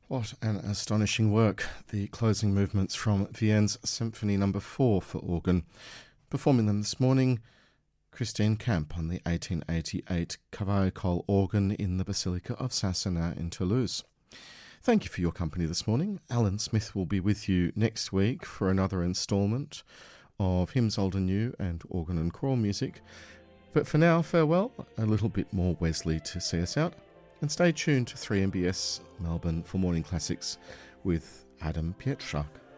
What an astonishing work, the closing movements from Vienn's Symphony No. 4 for organ. Performing them this morning, Christine Camp on the 1888 Cavaillé organ in the Basilica of Saint-Sernin in Toulouse. Thank you for your company this morning. Alan Smith will be with you next week for another instalment of Hymns Old and New and organ and choral music. But for now, farewell, a little bit more Wesley to see us out. And stay tuned to 3MBS Melbourne for Morning Classics with Adam Pietrzak.